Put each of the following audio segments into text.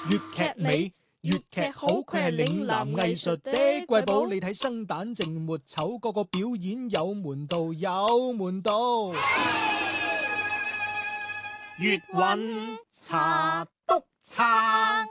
粵劇美，粵劇好，佢係嶺南藝術的瑰寶。你睇生旦淨末丑，個個表演有門道，有門道。粵韻茶篤撐。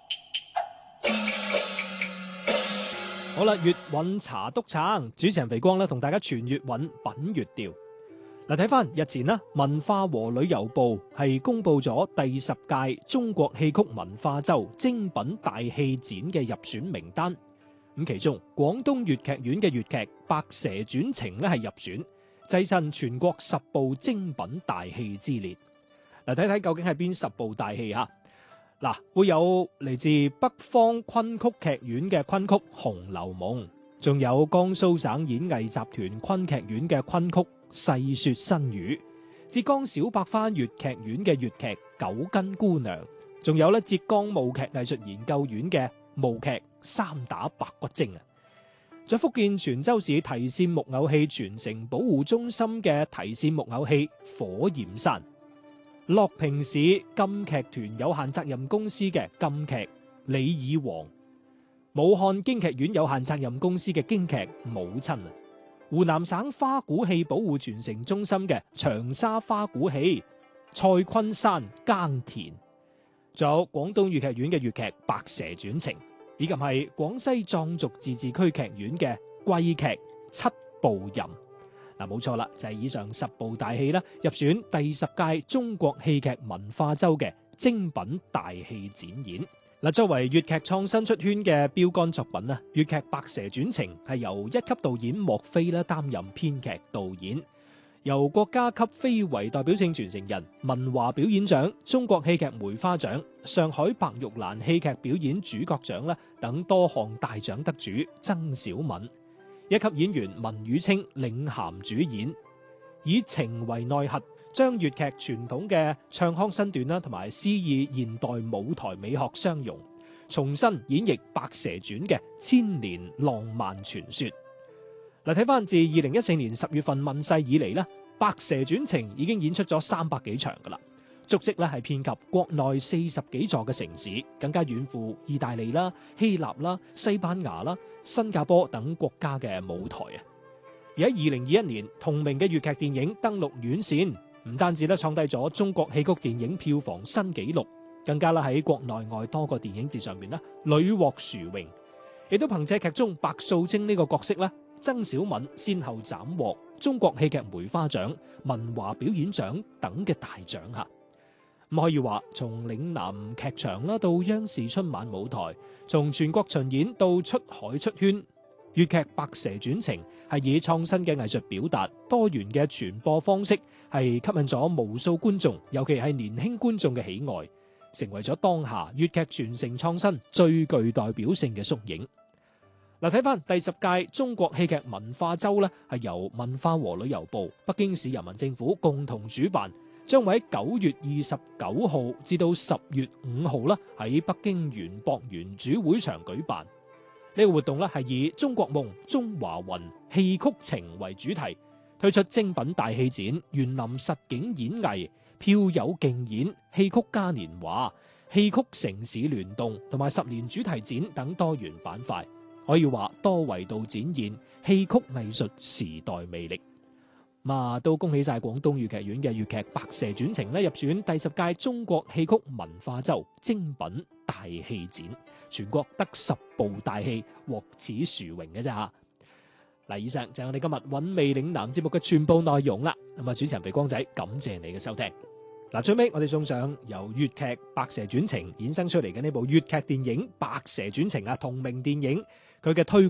好啦，粵韻茶篤撐，主持人肥光咧，同大家傳粵韻品粵調。嗱，睇翻日前啦，文化和旅遊部係公布咗第10屆中國戲曲文化周精品大戲展嘅入選名單。咁其中廣東粵劇院嘅粵劇《白蛇傳情》咧係入選，躋身全國10部精品大戲之列。嗱，睇睇究竟係邊10部大戲吓？嗱，會有嚟自北方昆曲劇院嘅昆曲《紅樓夢》，仲有江蘇省演藝集團昆劇院嘅昆曲《細說新語》，浙江小百花粵劇院嘅粵劇《九斤姑娘》，仲有浙江舞劇藝術研究院嘅舞劇《三打白骨精》啊！在福建泉州市提線木偶戲傳承保護中心嘅提線木偶戲《火焰山》，樂平市禁劇團有限責任公司嘅禁劇《李爾王》，武漢京劇院有限責任公司嘅京劇《母親》啊！湖南省花鼓戲保護傳承中心嘅長沙花鼓戲《蔡昆山耕田》，仲有廣東粵劇院嘅粵劇《白蛇傳情》，以及係廣西壯族自治區劇院嘅桂劇《七步吟》。嗱，冇錯啦，就係以上10部大戲啦，入選第10屆中國戲劇文化周嘅精品大戲展演。嗱，作為粵劇創新出圈嘅標杆作品啊，粵劇《白蛇傳情》係由1級導演莫非啦擔任編劇導演，由國家級非遺代表性傳承人、文華表演獎、中國戲劇梅花獎、上海白玉蘭戲劇表演主角獎啦等多項大獎得主曾小敏，1級演員文宇清領銜主演，以情為內核，將粵劇傳統嘅唱腔身段啦，同埋詩意現代舞台美學相融，重新演繹《白蛇傳》嘅千年浪漫傳說。嗱，睇翻自2014年10月份問世以嚟咧，《白蛇傳情》已經演出咗300幾場噶啦，足跡咧係遍及國內40幾座嘅城市，更加遠赴意大利啦、希臘啦、西班牙啦、新加坡等國家嘅舞台啊！而喺2021年同名嘅粵劇電影登陸院線，唔單止咧創低咗中國戲曲電影票房新紀錄，更加啦喺國內外多個電影節上面咧屢獲殊榮，亦都憑借劇中白素貞呢個角色咧，曾小敏先後斬獲中國戲劇梅花獎、文華表演獎等嘅大獎吓。咁可以話，從嶺南劇場啦到央視春晚舞台，從全國巡演到出海出圈，粵劇《白蛇傳情》係以創新嘅藝術表達、多元嘅傳播方式，係吸引咗無數觀眾，尤其係年輕觀眾嘅喜愛，成為咗當下粵劇傳承創新最具代表性嘅縮影。嗱，睇翻第10屆中國戲劇文化周咧，係由文化和旅遊部、北京市人民政府共同主辦，將會喺9月29號至到10月5號啦，喺北京園博園主會場舉辦。呢個活動咧係以中國夢、中華魂、戲曲情為主題，推出精品大戲展、園林實景演藝、票友競演、戲曲嘉年華、戲曲城市聯動同埋10年主題展等多元板塊，可以話多維度展現戲曲藝術時代魅力。都恭喜晒廣東粵劇院嘅粵劇《白蛇傳情》咧入選第10屆中國戲曲文化周精品大戲展，全國得10部大戲獲此殊榮嘅咋。嗱，以上就係我哋今日韻味嶺南節目嘅全部內容啦。咁啊，主持人肥光仔感謝你嘅收聽。嗱，最尾我哋送上由粵劇《白蛇傳情》衍生出嚟嘅呢部粵劇電影《白蛇傳情》啊，同名電影佢嘅推